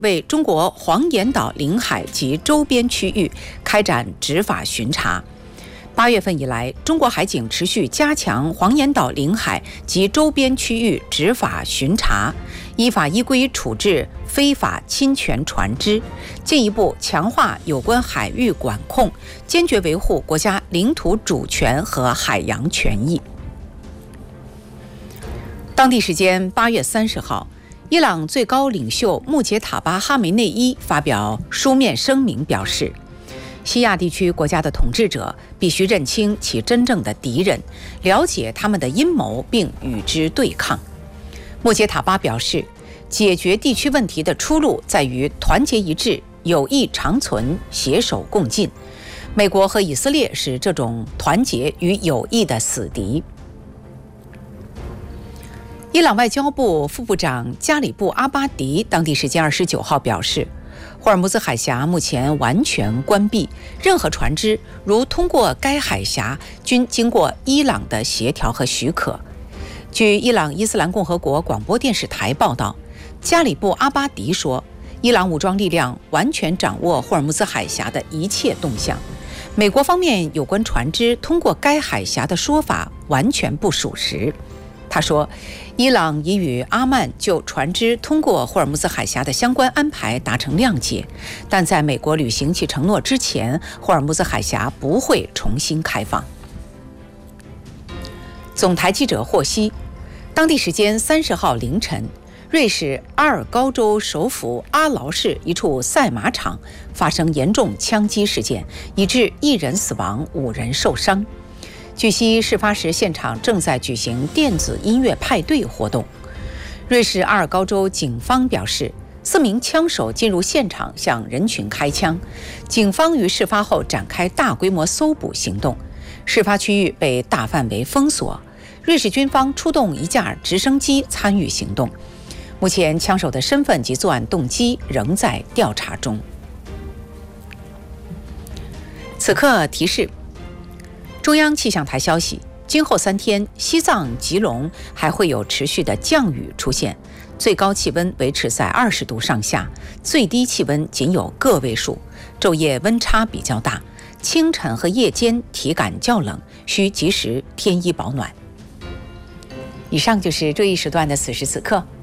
为中国黄岩岛领海及周边区域开展执法巡查。8月份以来，中国海警持续加强黄岩岛领海及周边区域执法巡查，依法依规处置非法侵权船只，进一步强化有关海域管控，坚决维护国家领土主权和海洋权益。当地时间8月30号，伊朗最高领袖穆杰塔巴·哈梅内伊发表书面声明表示，西亚地区国家的统治者必须认清其真正的敌人，了解他们的阴谋并与之对抗。穆杰塔巴表示，解决地区问题的出路在于团结一致、友谊长存、携手共进。美国和以色列是这种团结与友谊的死敌。伊朗外交部副部长加里布·阿巴迪当地时间29号表示，霍尔木兹海峡目前完全关闭，任何船只如通过该海峡均经过伊朗的协调和许可。据伊朗伊斯兰共和国广播电视台报道，加里布·阿巴迪说，伊朗武装力量完全掌握霍尔木兹海峡的一切动向。美国方面有关船只通过该海峡的说法完全不属实。他说，伊朗已与阿曼就船只通过霍尔木兹海峡的相关安排达成谅解，但在美国履行其承诺之前，霍尔木兹海峡不会重新开放。总台记者获悉，当地时间30号凌晨，瑞士阿尔高州首府阿劳市一处赛马场发生严重枪击事件，以致1人死亡，5人受伤。据悉，事发时现场正在举行电子音乐派对活动。瑞士阿尔高州警方表示，4名枪手进入现场向人群开枪，警方于事发后展开大规模搜捕行动，事发区域被大范围封锁。瑞士军方出动1架直升机参与行动。目前，枪手的身份及作案动机仍在调查中。此刻提示：中央气象台消息，今后3天，西藏、吉隆还会有持续的降雨出现，最高气温维持在20度上下，最低气温仅有个位数，昼夜温差比较大，清晨和夜间体感较冷，需及时添衣保暖。以上就是这一时段的此时此刻。